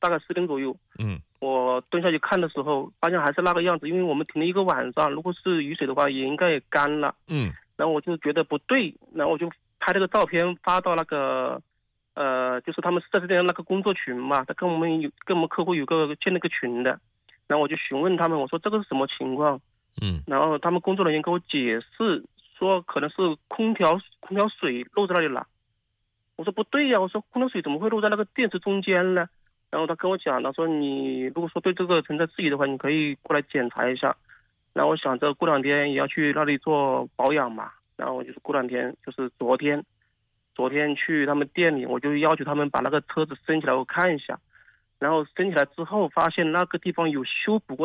大概10点左右， 嗯我蹲下去看的时候，发现还是那个样子，因为我们停了一个晚上，如果是雨水的话，也应该也干了。 嗯然后我就觉得不对，然后我就拍了个照片发到那个，就是他们4S店那个工作群嘛，他跟我们客户建了个群的，然后我就询问他们，我说这个是什么情况？ 嗯然后他们工作人员给我解释说，可能是空调水漏在那里了。我说不对呀，我说空调水怎么会漏在那个电池中间呢？然后他跟我讲，他说你如果说对这个存在质疑的话，你可以过来检查一下。然后我想着过2天也要去那里做保养嘛，然后我就是过2天，就是昨天去他们店里，我就要求他们把那个车子升起来我看一下，然后升起来之后发现那个地方有修补过